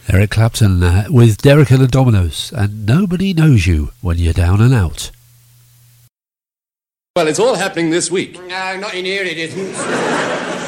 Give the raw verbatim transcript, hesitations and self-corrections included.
Eric Clapton uh, with Derek and the Dominoes, and Nobody Knows You When You're Down and Out. Well, it's all happening this week. No, not in here it isn't.